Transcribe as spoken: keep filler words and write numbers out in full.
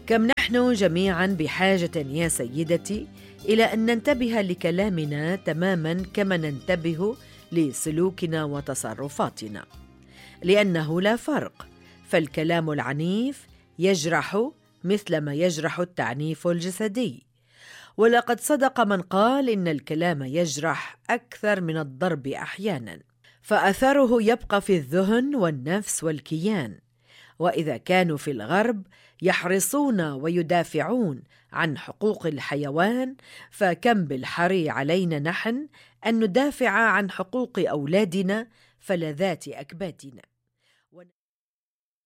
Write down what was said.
كم نحن جميعاً بحاجة يا سيدتي إلى أن ننتبه لكلامنا تماماً كما ننتبه لسلوكنا وتصرفاتنا، لأنه لا فرق، فالكلام العنيف يجرح مثلما يجرح التعنيف الجسدي. ولقد صدق من قال إن الكلام يجرح أكثر من الضرب أحياناً، فأثره يبقى في الذهن والنفس والكيان. وإذا كانوا في الغرب يحرصون ويدافعون عن حقوق الحيوان، فكم بالحري علينا نحن أن ندافع عن حقوق أولادنا فلذات أكبادنا.